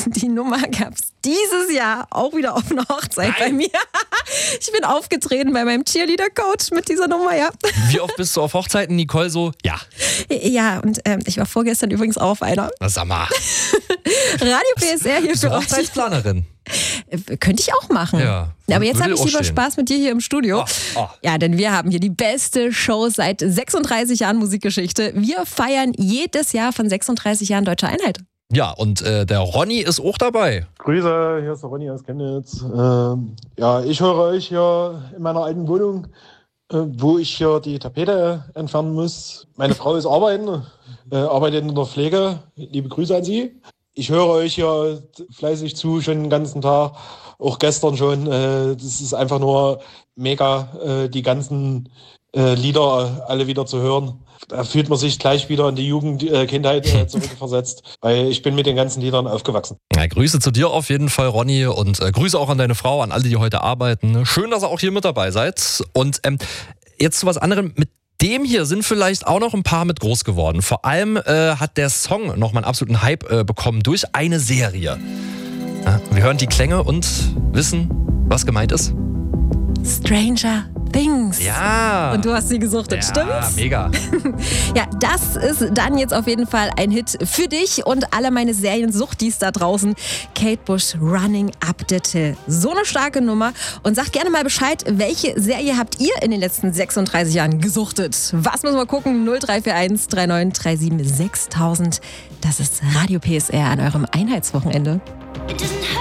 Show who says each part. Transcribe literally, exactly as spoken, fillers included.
Speaker 1: die Nummer gab es dieses Jahr auch wieder auf einer Hochzeit
Speaker 2: Nein.
Speaker 1: bei mir. Ich bin aufgetreten bei meinem Cheerleader-Coach mit dieser Nummer, ja.
Speaker 2: Wie oft bist du auf Hochzeiten, Nicole, so? Ja.
Speaker 1: Ja, und ähm, ich war vorgestern übrigens auch auf einer.
Speaker 2: Na, sag mal.
Speaker 1: Radio P S R hier
Speaker 2: Bist du
Speaker 1: für euch.
Speaker 2: Hochzeitsplanerin?
Speaker 1: Äh, Könnte ich auch machen.
Speaker 2: Ja.
Speaker 1: Aber jetzt
Speaker 2: Würde
Speaker 1: habe ich
Speaker 2: auch
Speaker 1: lieber
Speaker 2: stehen.
Speaker 1: Spaß mit dir hier im Studio.
Speaker 2: Oh, oh.
Speaker 1: Ja, denn wir haben hier die beste Show seit sechsunddreißig Jahren Musikgeschichte. Wir feiern jedes Jahr von sechsunddreißig Jahren Deutsche Einheit.
Speaker 2: Ja, und äh, der Ronny ist auch dabei.
Speaker 3: Grüße, hier ist der Ronny aus Chemnitz. Ähm, ja, ich höre euch hier in meiner alten Wohnung, äh, wo ich hier die Tapete entfernen muss. Meine Frau ist arbeiten, äh, arbeitet in der Pflege. Liebe Grüße an sie. Ich höre euch hier fleißig zu, schon den ganzen Tag, auch gestern schon. Äh, das ist einfach nur mega, äh, die ganzen äh, Lieder alle wieder zu hören. Da fühlt man sich gleich wieder in die Jugend, äh, Kindheit äh, zurückversetzt, weil ich bin mit den ganzen Liedern aufgewachsen.
Speaker 2: Ja, Grüße zu dir auf jeden Fall, Ronny, und äh, Grüße auch an deine Frau, an alle, die heute arbeiten. Schön, dass ihr auch hier mit dabei seid. Und ähm, jetzt zu was anderem. Mit dem hier sind vielleicht auch noch ein paar mit groß geworden. Vor allem äh, hat der Song nochmal einen absoluten Hype äh, bekommen durch eine Serie. Ja, wir hören die Klänge und wissen, was gemeint ist.
Speaker 1: Stranger Things.
Speaker 2: Ja.
Speaker 1: Und du hast sie gesuchtet,
Speaker 2: ja,
Speaker 1: stimmt's?
Speaker 2: Mega.
Speaker 1: Ja, das ist dann jetzt auf jeden Fall ein Hit für dich und alle meine Seriensuchtis da draußen. Kate Bush, Running Up the Hill. So eine starke Nummer. Und sagt gerne mal Bescheid, welche Serie habt ihr in den letzten sechsunddreißig Jahren gesuchtet? Was müssen wir gucken? null drei vier eins drei neun drei sieben sechstausend. Das ist Radio P S R an eurem Einheitswochenende.
Speaker 4: It doesn't hurt.